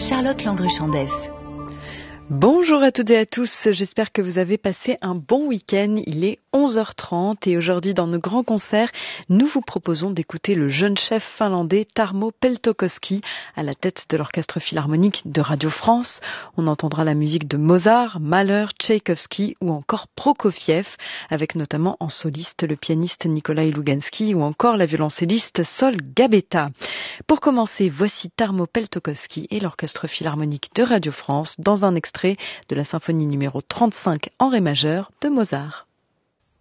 Charlotte Landru-Chandès. Bonjour à toutes et à tous, j'espère que vous avez passé un bon week-end. Il est 11h30 et aujourd'hui dans nos grands concerts, nous vous proposons d'écouter le jeune chef finlandais Tarmo Peltokoski à la tête de l'orchestre philharmonique de Radio France. On entendra la musique de Mozart, Mahler, Tchaïkovski ou encore Prokofiev, avec notamment en soliste le pianiste Nikolai Lougansky ou encore la violoncelliste Sol Gabetta. Pour commencer, voici Tarmo Peltokoski et l'orchestre philharmonique de Radio France dans un extrait de la symphonie numéro 35 en ré majeur de Mozart.